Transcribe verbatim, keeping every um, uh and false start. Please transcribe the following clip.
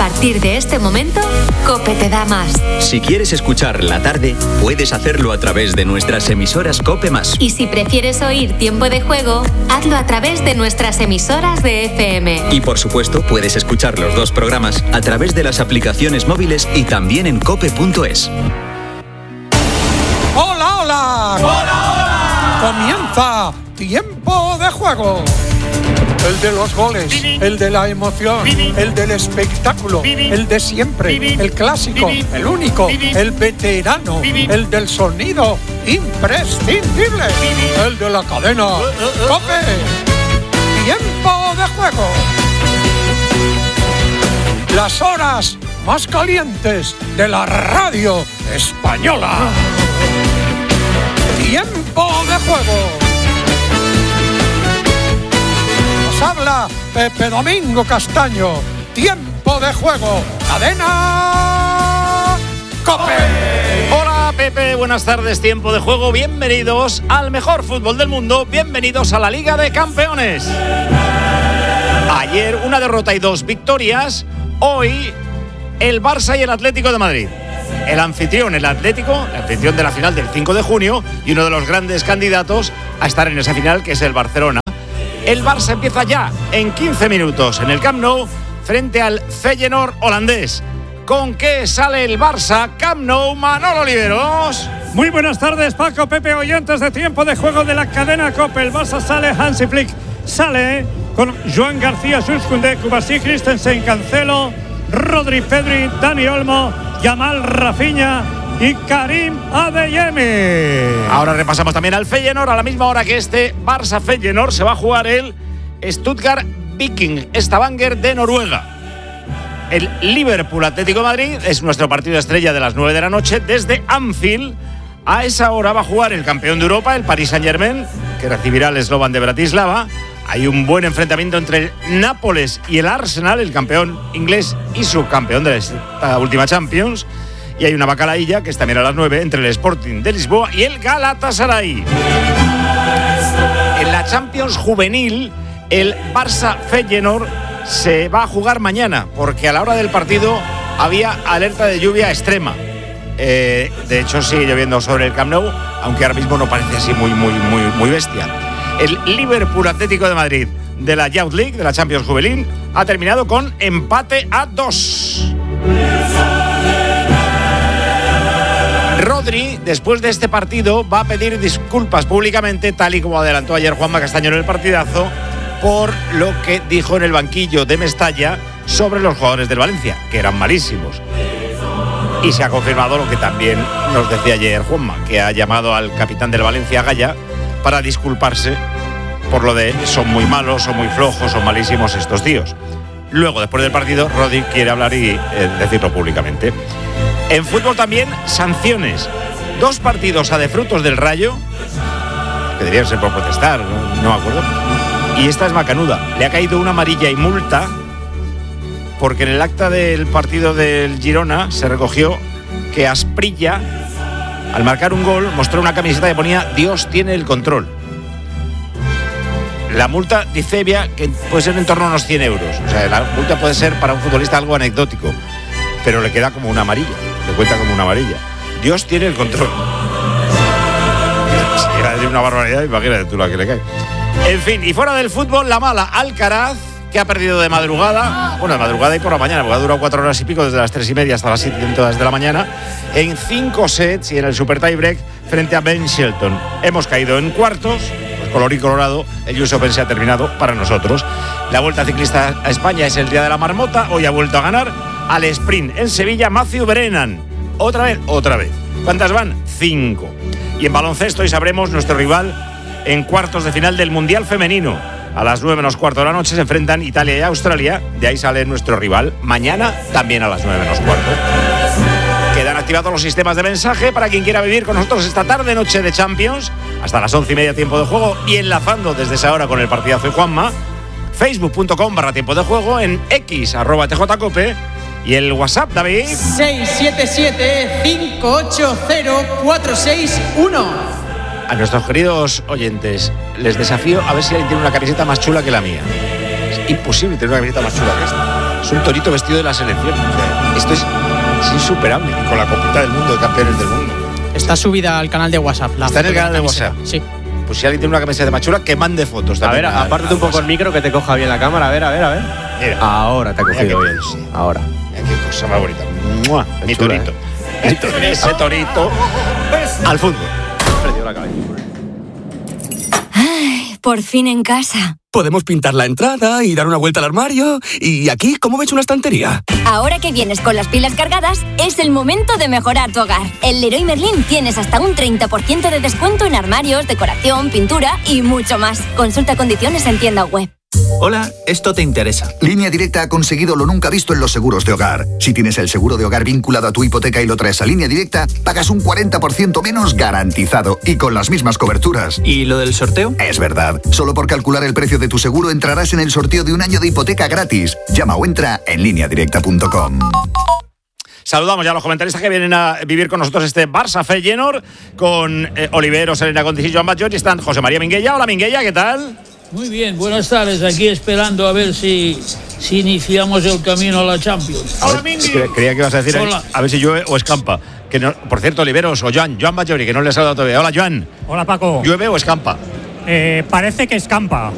partir de este momento, COPE te da más. Si quieres escuchar la tarde, puedes hacerlo a través de nuestras emisoras COPE más. Y si prefieres oír Tiempo de Juego, hazlo a través de nuestras emisoras de F M. Y por supuesto, puedes escuchar los dos programas a través de las aplicaciones móviles y también en cope punto es. ¡Hola, hola! ¡Hola, hola! Comienza Tiempo de Juego. El de los goles, el de la emoción, el del espectáculo, el de siempre, el clásico, el único, el veterano, el del sonido imprescindible, el de la cadena COPE. Tiempo de Juego. Las horas más calientes de la radio española. Tiempo de Juego. Habla Pepe Domingo Castaño. Tiempo de Juego. Cadena COPE. Hola Pepe, buenas tardes. Tiempo de Juego. Bienvenidos al mejor fútbol del mundo. Bienvenidos a la Liga de Campeones. Ayer una derrota y dos victorias. Hoy el Barça y el Atlético de Madrid. El anfitrión, el Atlético, el anfitrión de la final del cinco de junio y uno de los grandes candidatos a estar en esa final, que es el Barcelona. El Barça empieza ya en quince minutos en el Camp Nou frente al Feyenoord holandés. ¿Con qué sale el Barça? Camp Nou, Manolo Oliveros. Muy buenas tardes, Paco, Pepe, oyentes de Tiempo de Juego de la cadena COPE. El Barça sale, Hansi Flick sale con Joan García, Jules Koundé, Kovacic, Christensen, Cancelo, Rodri, Pedri, Dani Olmo, Yamal, Rafinha y Karim Adeyemi. Ahora repasamos también al Feyenoord. A la misma hora que este Barça-Feyenoord se va a jugar el Stuttgart Viking Stavanger de Noruega. El Liverpool Atlético de Madrid es nuestro partido estrella de las nueve de la noche desde Anfield. A esa hora va a jugar el campeón de Europa, el Paris Saint-Germain, que recibirá al Slovan de Bratislava. Hay un buen enfrentamiento entre el Nápoles y el Arsenal, el campeón inglés y subcampeón de esta última Champions. Y hay una bacalaílla, que es también a las nueve, entre el Sporting de Lisboa y el Galatasaray. En la Champions juvenil, el Barça-Feyenoord se va a jugar mañana, porque a la hora del partido había alerta de lluvia extrema. Eh, de hecho, sigue lloviendo sobre el Camp Nou, aunque ahora mismo no parece así muy, muy, muy, muy bestia. El Liverpool Atlético de Madrid de la Youth League, de la Champions juvenil, ha terminado con empate a dos. Rodri, después de este partido, va a pedir disculpas públicamente, tal y como adelantó ayer Juanma Castaño en el partidazo, por lo que dijo en el banquillo de Mestalla sobre los jugadores del Valencia, que eran malísimos. Y se ha confirmado lo que también nos decía ayer Juanma, que ha llamado al capitán del Valencia, Gaya, para disculparse por lo de son muy malos, son muy flojos, son malísimos estos tíos. Luego, después del partido, Rodri quiere hablar y eh, decirlo públicamente. En fútbol también, sanciones. Dos partidos a de frutos del Rayo, que deberían ser por protestar, no, no me acuerdo. Y esta es macanuda. Le ha caído una amarilla y multa porque en el acta del partido del Girona se recogió que Asprilla, al marcar un gol, mostró una camiseta que ponía Dios tiene el control. La multa dice que puede ser en torno a unos cien euros. O sea, la multa puede ser para un futbolista algo anecdótico, pero le queda como una amarilla. Le cuenta como una amarilla. Dios tiene el control. Si llega a decir una barbaridad, imagínate tú la que le cae. En fin, y fuera del fútbol, la mala Alcaraz, que ha perdido de madrugada, bueno, de madrugada y por la mañana, porque ha durado cuatro horas y pico, desde las tres y media hasta las siete de la mañana, en cinco sets y en el super tiebreak frente a Ben Shelton. Hemos caído en cuartos, pues color y colorado, el U S Open se ha terminado para nosotros. La Vuelta Ciclista a España es el día de la marmota, hoy ha vuelto a ganar al sprint en Sevilla Matthew Brennan. Otra vez, otra vez. ¿Cuántas van? Cinco. Y en baloncesto hoy sabremos nuestro rival en cuartos de final del Mundial Femenino. A las nueve menos cuarto de la noche se enfrentan Italia y Australia. De ahí sale nuestro rival. Mañana también a las nueve menos cuarto. Quedan activados los sistemas de mensaje para quien quiera vivir con nosotros esta tarde, noche de Champions, hasta las once y media tiempo de juego, y enlazando desde esa hora con el partidazo de Juanma. facebook punto com barra tiempo de juego, en X, arroba T J Cope, y el WhatsApp, David. seis siete siete, cinco ocho cero, cuatro seis uno. A nuestros queridos oyentes, les desafío a ver si alguien tiene una camiseta más chula que la mía. Es imposible tener una camiseta más chula que esta. Es un torito vestido de la selección. O sea, esto es, es insuperable. Y con la copita del mundo, de campeones del mundo. Está subida al canal de WhatsApp. La Está en el canal de camiseta. WhatsApp. Sí. Pues si alguien tiene una camiseta de Machula, que mande fotos. A ver, a, apártate un poco el micro que te coja bien la cámara. A ver, a ver, a ver. Mira. Ahora te ha cogido Mira bien. qué- sí. Ahora. Mira qué cosa más bonita. ¡Mua! Mi chula, torito. Ese torito al fútbol. Perdió la cabeza. Ay, por fin en casa. Podemos pintar la entrada y dar una vuelta al armario. Y aquí, ¿cómo ves una estantería? Ahora que vienes con las pilas cargadas, es el momento de mejorar tu hogar. En Leroy Merlin tienes hasta un treinta por ciento de descuento en armarios, decoración, pintura y mucho más. Consulta condiciones en tienda web. Hola, esto te interesa. Línea Directa ha conseguido lo nunca visto en los seguros de hogar. Si tienes el seguro de hogar vinculado a tu hipoteca y lo traes a Línea Directa, pagas un cuarenta por ciento menos garantizado y con las mismas coberturas. ¿Y lo del sorteo? Es verdad. Solo por calcular el precio de tu seguro entrarás en el sorteo de un año de hipoteca gratis. Llama o entra en línea directa punto com. Saludamos ya a los comentaristas que vienen a vivir con nosotros este Barça Feyenoord con eh, Oliveros, Elena Contis y Joan Batlló. Y están José María Minguella. Hola Minguella, ¿qué tal? Muy bien, buenas tardes. Aquí esperando a ver si, si iniciamos el camino a la Champions. Hola, Mingui. Creía que ibas a decir Hola. a ver si llueve o escampa. Que no, por cierto, Oliveros o Joan, Joan Batllori, que no le he saludado todavía. Hola, Joan. Hola, Paco. ¿Llueve o escampa? Eh, parece que escampa.